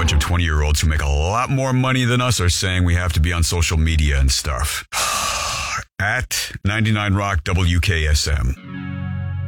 bunch of 20-year-olds who make a lot more money than us are saying we have to be on social media and stuff. At 99 Rock WKSM.